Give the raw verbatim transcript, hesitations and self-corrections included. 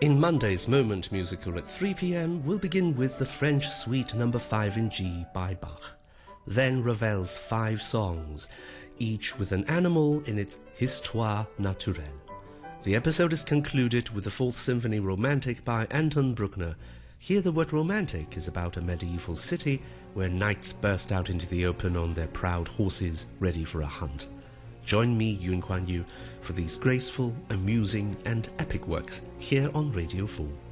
In Monday's Moment Musical at three p m, we'll begin with the French Suite number five in G by Bach. Then Ravel's five songs, each with an animal in its Histoire naturelle. The episode is concluded with the Fourth Symphony Romantic by Anton Bruckner. Here the word romantic is about a medieval city where knights burst out into the open on their proud horses ready for a hunt. Join me, Yun Kuan Yu, for these graceful, amusing and epic works here on Radio four.